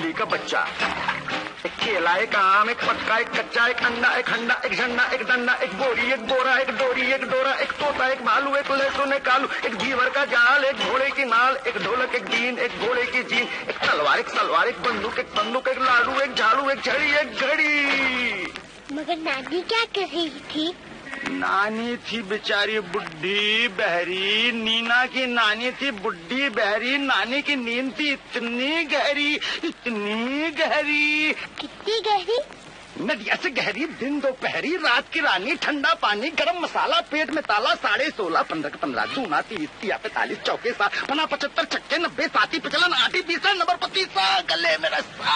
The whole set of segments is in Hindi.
बिल्ली का बच्चा, एक केला, एक आम, एक पक्का, एक कच्चा, एक अंडा, एक हंडा, एक झंडा, एक डंडा, एक बोरी, एक बोरा, एक डोरी, एक डोरा, एक तोता, एक भालू, एक लहसुन, एक आलू, एक घीवर का जाल, एक घोड़े की नाल, एक ढोलक, एक बीन, एक घोड़े की जीन, एक तलवार, एक सलवार, एक बंदूक, एक लाडू, एक झाड़ू, एक झड़ी, एक घड़ी। मगर नानी क्या कर रही थी? नानी थी बेचारी बुढ़ी बहरी। नीना की नानी थी बुढ़ी बहरी। नानी की नींद थी इतनी गहरी, इतनी गहरी। कितनी गहरी? नदिया से गहरी, दिन दोपहरी, रात की रानी, ठंडा पानी, गरम मसाला, पेट में ताला, 16.5, 15 15, दूना 30, 45, चौके 7, 75, छक्के 90, 7 55, 8 20, नंबर 25, गले में रस्सा।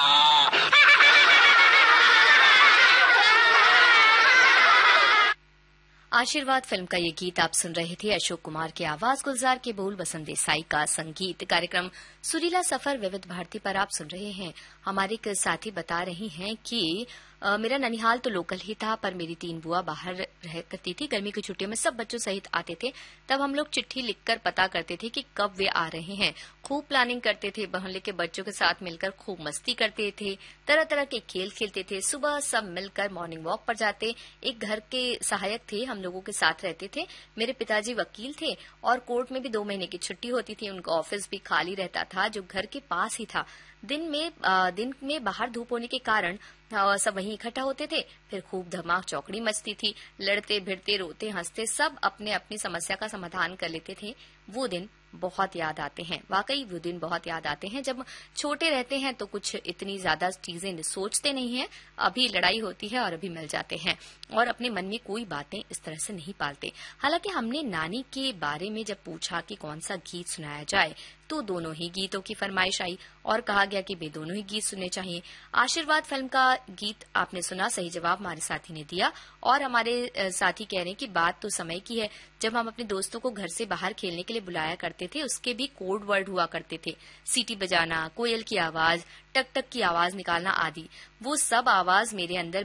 आशीर्वाद फिल्म का ये गीत आप सुन रहे थे। अशोक कुमार की आवाज, गुलजार के बोल, वसंत देसाई का संगीत। कार्यक्रम सुरीला सफर विविध भारती पर आप सुन रहे हैं। हमारे एक साथी बता रही हैं कि मेरा ननिहाल तो लोकल ही था, पर मेरी 3 बुआ बाहर रह करती थी। गर्मी की छुट्टियों में सब बच्चों सहित आते थे। तब हम लोग चिट्ठी लिखकर पता करते थे कि कब वे आ रहे हैं। खूब प्लानिंग करते थे, मोहल्ले के बच्चों के साथ मिलकर खूब मस्ती करते थे, तरह तरह के खेल खेलते थे। सुबह सब मिलकर मॉर्निंग वॉक पर जाते। एक घर के सहायक थे, हम लोगों के साथ रहते थे। मेरे पिताजी वकील थे और कोर्ट में भी 2 महीने की छुट्टी होती थी। उनका ऑफिस भी खाली रहता था, जो घर के पास ही था। दिन में बाहर धूप होने के कारण सब वहीं इकट्ठा होते थे। फिर खूब धमाक चौकड़ी मचती थी। लड़ते भिड़ते, रोते हंसते, सब अपने अपनी समस्या का समाधान कर लेते थे। वो दिन बहुत याद आते हैं। वाकई वो दिन बहुत याद आते हैं। जब छोटे रहते हैं तो कुछ इतनी ज्यादा चीजें सोचते नहीं हैं। अभी लड़ाई होती है और अभी मिल जाते हैं और अपने मन में कोई बातें इस तरह से नहीं पालते। हालांकि हमने नानी के बारे में जब पूछा कि कौन सा गीत सुनाया जाए तो दोनों ही गीतों की फरमाइश आई और कहा गया कि वे दोनों ही गीत सुनने चाहिए। आशीर्वाद फिल्म का गीत आपने सुना, सही जवाब हमारे साथी ने दिया। और हमारे साथी कह रहे हैं कि बात तो समय की है जब हम अपने दोस्तों को घर से बाहर खेलने के लिए बुलाया करते थे। उसके भी कोड वर्ड हुआ करते थे, सीटी बजाना, कोयल की आवाज, टक टक की आवाज निकालना आदि। वो सब आवाज मेरे अंदर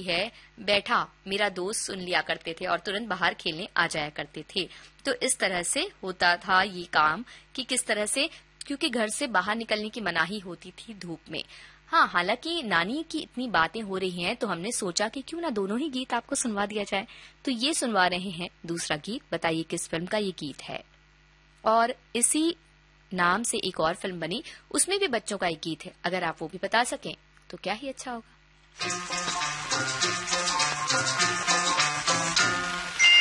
बैठा मेरा दोस्त सुन लिया करते थे और तुरंत बाहर खेलने आ जाया करते थे। तो इस तरह से होता था ये काम कि किस तरह से, क्योंकि घर से बाहर निकलने की मनाही होती थी धूप में। हाँ, हालांकि नानी की इतनी बातें हो रही हैं तो हमने सोचा कि क्यों ना दोनों ही गीत आपको सुनवा दिया जाए। तो ये सुनवा रहे हैं दूसरा गीत। बताइए किस फिल्म का ये गीत है। और इसी नाम से एक और फिल्म बनी, उसमें भी बच्चों का एक गीत है। अगर आप वो भी बता सकें तो क्या ही अच्छा होगा।